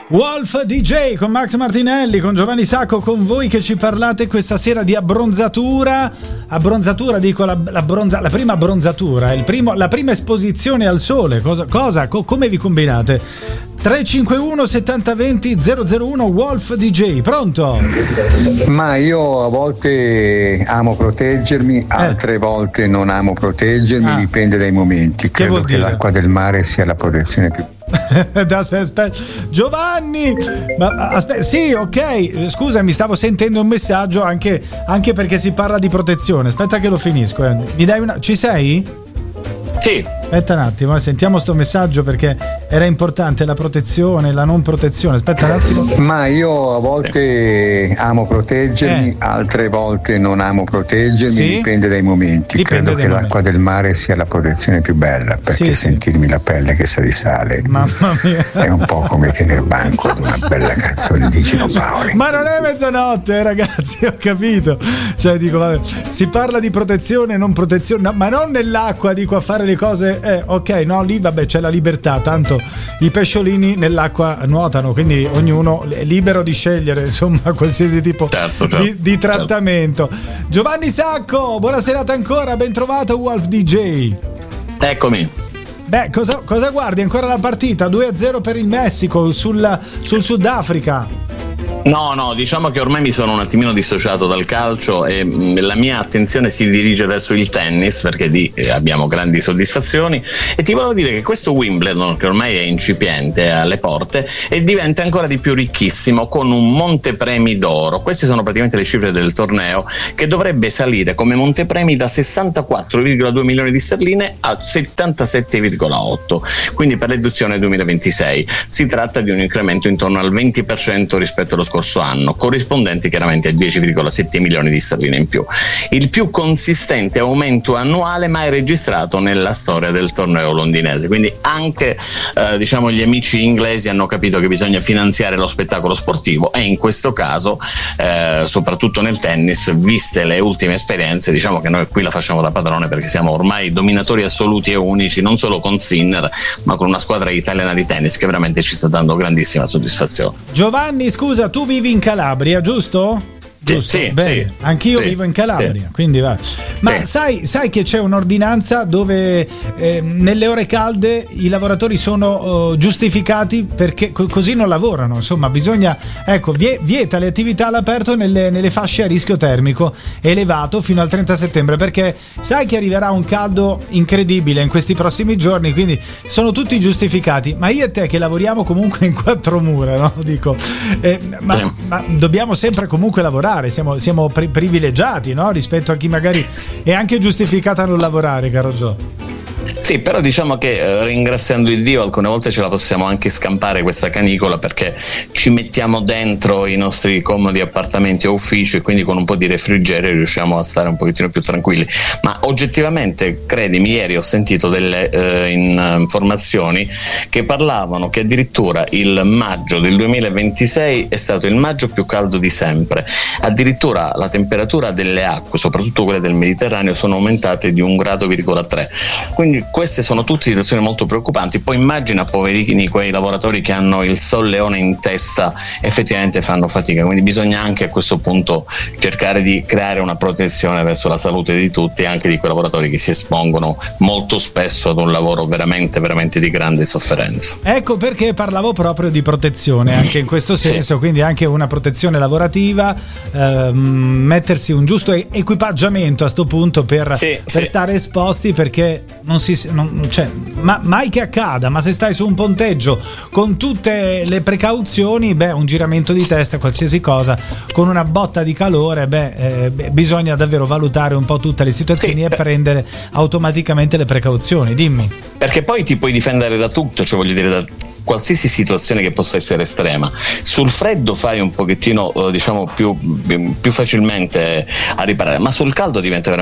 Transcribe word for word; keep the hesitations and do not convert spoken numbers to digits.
Wolf D J con Max Martinelli, con Giovanni Sacco, con voi che ci parlate questa sera di abbronzatura. Abbronzatura, dico la, la, bronza, la prima abbronzatura, il primo, la prima esposizione al sole. Cosa, cosa co, come vi combinate? tre cinque uno settanta venti zero zero uno Wolf D J, pronto? Ma io a volte amo proteggermi, altre eh. volte non amo proteggermi, ah. dipende dai momenti. Che Credo che dire? l'acqua del mare sia la protezione più. aspetta, aspetta. Giovanni, ma, aspetta, sì, ok, scusami, stavo sentendo un messaggio anche, anche perché si parla di protezione. Aspetta che lo finisco. Eh. Mi dai una. Ci sei? Sì. Aspetta un attimo, eh, sentiamo sto messaggio perché era importante la protezione, la non protezione. Aspetta un attimo. Ma io a volte amo proteggermi, eh. altre volte non amo proteggermi, sì? dipende dai momenti. Dipende Credo dai che momenti. l'acqua del mare sia la protezione più bella, perché sì, sentirmi sì. la pelle che sa di sale Mamma mia. è un po' come tenere banco ad una bella canzone di Gino Paoli. Ma non è mezzanotte, ragazzi, ho capito. Cioè, dico, vabbè, si parla di protezione, non protezione, no, ma non nell'acqua, dico, a fare le cose. Eh, ok, no, lì vabbè, c'è la libertà, tanto i pesciolini nell'acqua nuotano, quindi ognuno è libero di scegliere, insomma, qualsiasi tipo certo, certo, di, di trattamento. Certo. Giovanni Sacco, buona serata ancora, ben trovato Wolf D J. Eccomi. Beh, cosa, cosa guardi? Ancora la partita? due a zero per il Messico sul, sul Sudafrica. No, no, diciamo che ormai mi sono un attimino dissociato dal calcio e mh, la mia attenzione si dirige verso il tennis, perché di eh, abbiamo grandi soddisfazioni, e ti volevo dire che questo Wimbledon, che ormai è incipiente, è alle porte, e diventa ancora di più ricchissimo con un montepremi d'oro. Queste sono praticamente le cifre del torneo, che dovrebbe salire come montepremi da sessantaquattro virgola due milioni di sterline a settantasette virgola otto, quindi per l'edizione duemilaventisei si tratta di un incremento intorno al venti per cento rispetto allo scorso anno, corrispondenti chiaramente a dieci virgola sette milioni di sterline in più. Il più consistente aumento annuale mai registrato nella storia del torneo londinese, quindi anche eh, diciamo gli amici inglesi hanno capito che bisogna finanziare lo spettacolo sportivo, e in questo caso eh, soprattutto nel tennis, viste le ultime esperienze, diciamo che noi qui la facciamo da padrone, perché siamo ormai dominatori assoluti e unici, non solo con Sinner ma con una squadra italiana di tennis che veramente ci sta dando grandissima soddisfazione. Giovanni, scusa, tu vivi in Calabria, giusto? Giusto? Sì, bene. sì, Anch'io sì, vivo in Calabria, sì. quindi va. Ma sì. sai, sai che c'è un'ordinanza dove eh, nelle ore calde i lavoratori sono uh, giustificati perché co- così non lavorano. Insomma, bisogna, ecco, vie- vieta le attività all'aperto nelle, nelle fasce a rischio termico elevato fino al trenta settembre, perché sai che arriverà un caldo incredibile in questi prossimi giorni, quindi sono tutti giustificati. Ma io e te che lavoriamo comunque in quattro mura, no? Dico, eh, ma, sì. ma dobbiamo sempre comunque lavorare. Siamo, siamo pri- privilegiati, no? Rispetto a chi magari è anche giustificata a non lavorare, caro Gio. Sì, però diciamo che eh, ringraziando il Dio alcune volte ce la possiamo anche scampare questa canicola, perché ci mettiamo dentro i nostri comodi appartamenti o uffici e quindi con un po' di refrigerio riusciamo a stare un pochettino più tranquilli. Ma oggettivamente, credimi, ieri ho sentito delle eh, in, informazioni che parlavano che addirittura il maggio del duemilaventisei è stato il maggio più caldo di sempre. Addirittura la temperatura delle acque, soprattutto quelle del Mediterraneo, sono aumentate di un grado virgola tre. Quindi queste sono tutte situazioni molto preoccupanti. Poi immagina, poverini, quei lavoratori che hanno il solleone in testa, effettivamente fanno fatica, quindi bisogna anche a questo punto cercare di creare una protezione verso la salute di tutti, anche di quei lavoratori che si espongono molto spesso ad un lavoro veramente veramente di grande sofferenza. Ecco perché parlavo proprio di protezione anche in questo senso, sì. Quindi anche una protezione lavorativa, ehm, mettersi un giusto equipaggiamento a sto punto per, sì, per sì. stare esposti, perché non si non, cioè, ma, mai che accada, ma se stai su un ponteggio con tutte le precauzioni, beh, un giramento di testa, qualsiasi cosa, con una botta di calore, beh, eh, beh bisogna davvero valutare un po' tutte le situazioni, sì, e prendere automaticamente le precauzioni. Dimmi. Perché poi ti puoi difendere da tutto, cioè voglio dire, da qualsiasi situazione che possa essere estrema. Sul freddo fai un pochettino, diciamo, più, più facilmente a riparare, ma sul caldo diventa veramente